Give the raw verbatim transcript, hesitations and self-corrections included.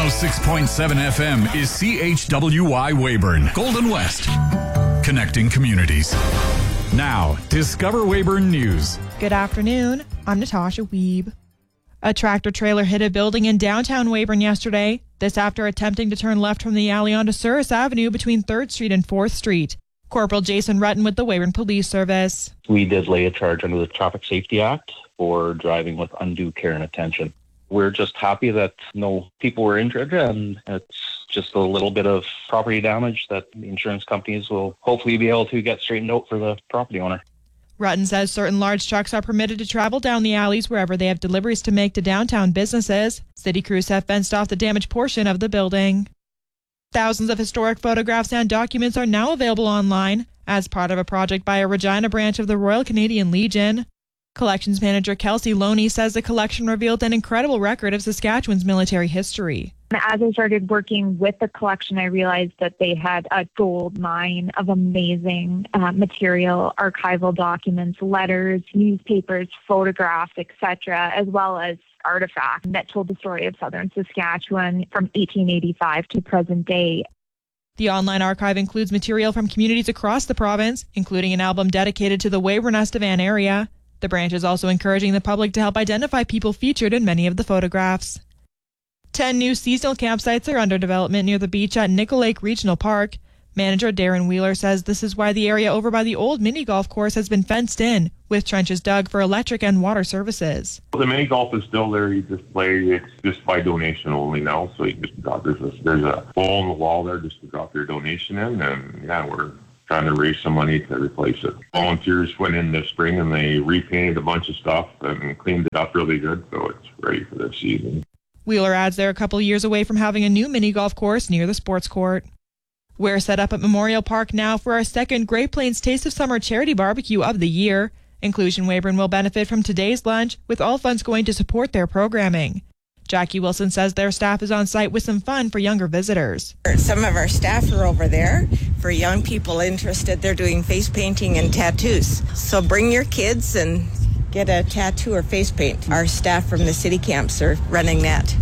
oh six point seven F M is C H W Y Weyburn, Golden West, connecting communities. Now, Discover Weyburn News. Good afternoon. I'm Natasha Wiebe. A tractor trailer hit a building in downtown Weyburn yesterday. This after attempting to turn left from the alley onto Souris Avenue between third Street and fourth Street. Corporal Jason Rutten with the Weyburn Police Service. We did lay a charge under the Traffic Safety Act for driving with undue care and attention. We're just happy that no people were injured, and it's just a little bit of property damage that the insurance companies will hopefully be able to get straightened out for the property owner. Rutten says certain large trucks are permitted to travel down the alleys wherever they have deliveries to make to downtown businesses. City crews have fenced off the damaged portion of the building. Thousands of historic photographs and documents are now available online as part of a project by a Regina branch of the Royal Canadian Legion. Collections manager Kelsey Loney says the collection revealed an incredible record of Saskatchewan's military history. As I started working with the collection, I realized that they had a gold mine of amazing uh, material, archival documents, letters, newspapers, photographs, et cetera, as well as artifacts that told the story of southern Saskatchewan from eighteen eighty-five to present day. The online archive includes material from communities across the province, including an album dedicated to the Weyburn-Estevan area. The branch is also encouraging the public to help identify people featured in many of the photographs. Ten new seasonal campsites are under development near the beach at Nickel Lake Regional Park. Manager Darren Wheeler says this is why the area over by the old mini golf course has been fenced in, with trenches dug for electric and water services. The mini golf is still there. You just play. It's just by donation only now. So you just got there's a there's a hole in the wall there just to drop your donation in, and yeah, we're trying to raise some money to replace it. Volunteers went in this spring and they repainted a bunch of stuff and cleaned it up really good, so it's ready for this season. Wheeler adds they're a couple years away from having a new mini golf course near the sports court. We're set up at Memorial Park now for our second Great Plains Taste of Summer charity barbecue of the year. Inclusion Weyburn will benefit from today's lunch, with all funds going to support their programming. Jackie Wilson says their staff is on site with some fun for younger visitors. Some of our staff are over there. For young people interested, they're doing face painting and tattoos. So bring your kids and get a tattoo or face paint. Our staff from the city camps are running that.